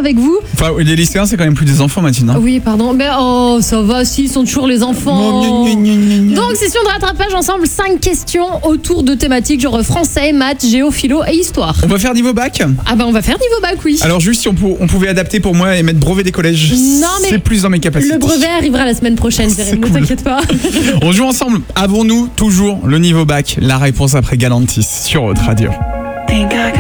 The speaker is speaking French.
avec vous. Enfin, les lycéens, c'est quand même plus des enfants, Mathilde. Hein. Oui, pardon. Mais oh, ça va, si, ils sont toujours les enfants. Donc, session de rattrapage ensemble, 5 questions autour de thématiques genre français, maths, géo, philo et histoire. On va faire niveau bac. Ah bah on va faire niveau bac, oui. Alors juste si on pouvait adapter pour moi et mettre brevet des collèges, Non, mais c'est plus dans mes capacités. Le brevet arrivera la semaine prochaine, Jérémy, ne t'inquiète pas. On joue ensemble. Avons-nous toujours le niveau bac? La réponse après Galantis sur Haute Radio.